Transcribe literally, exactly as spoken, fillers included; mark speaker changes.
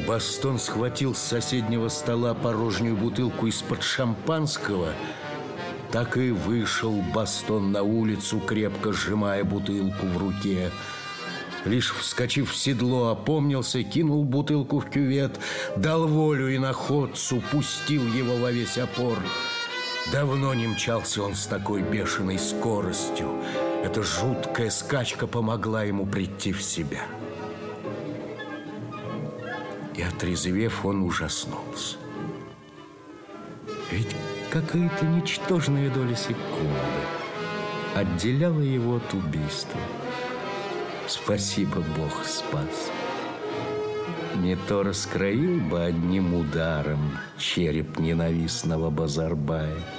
Speaker 1: Бастон схватил с соседнего стола порожнюю бутылку из-под шампанского. Так и вышел Бастон на улицу, крепко сжимая бутылку в руке. Лишь вскочив в седло, опомнился, кинул бутылку в кювет, дал волю иноходцу, пустил его во весь опор. Давно не мчался он с такой бешеной скоростью. Эта жуткая скачка помогла ему прийти в себя. И, отрезвев, он ужаснулся. Ведь какая-то ничтожная доля секунды отделяла его от убийства. Спасибо, Бог спас. Не то раскроил бы одним ударом череп ненавистного Базарбая.